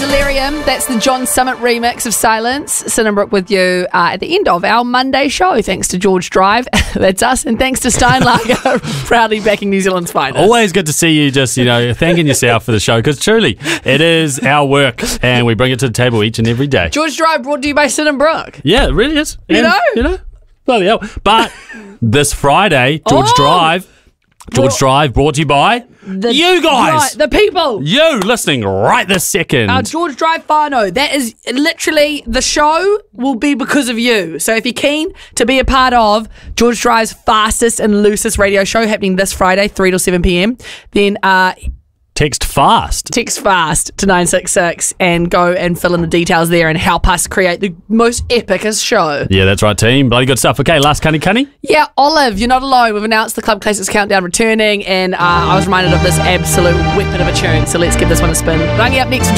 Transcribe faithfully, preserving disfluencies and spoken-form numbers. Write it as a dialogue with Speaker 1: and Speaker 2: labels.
Speaker 1: Delirium. That's the John Summit remix of Silence. Sin and Brooke with you uh, at the end of our Monday show. Thanks to George Drive. That's us. And thanks to Steinlager, proudly backing New Zealand's finest.
Speaker 2: Always good to see you just, you know, thanking yourself for the show, because truly, it is our work and we bring it to the table each and every day.
Speaker 1: George Drive brought to you by Sin and Brooke.
Speaker 2: Yeah, it really is.
Speaker 1: You
Speaker 2: And,
Speaker 1: know?
Speaker 2: You know? Bloody hell. But this Friday, George
Speaker 1: Oh!
Speaker 2: Drive, George
Speaker 1: Well-
Speaker 2: Drive brought to you by
Speaker 1: The,
Speaker 2: you guys.
Speaker 1: Right, the people.
Speaker 2: You listening right this second.
Speaker 1: Our George Drive whānau. That is literally, the show will be because of you. So if you're keen to be a part of George Drive's fastest and loosest radio show happening this Friday, three till seven p.m, then uh,
Speaker 2: Text fast.
Speaker 1: text FAST to nine six six and go and fill in the details there and help us create the most epicest show.
Speaker 2: Yeah, that's right, team. Bloody good stuff. Okay, last cunny cunny.
Speaker 1: Yeah, Olive, you're not alone. We've announced the Club Classics Countdown returning, and uh, I was reminded of this absolute weapon of a tune. So let's give this one a spin. Rangi up next.